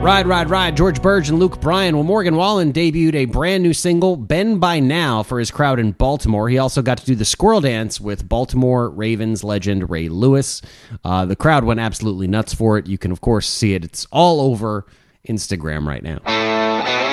Ride, Ride, Ride, George Burge and Luke Bryan. Well, Morgan Wallen debuted a brand new single, Ben by Now, for his crowd in Baltimore. He also got to do the squirrel dance with Baltimore Ravens legend Ray Lewis. The crowd went absolutely nuts for it. You can, of course, see it. It's all over Instagram right now.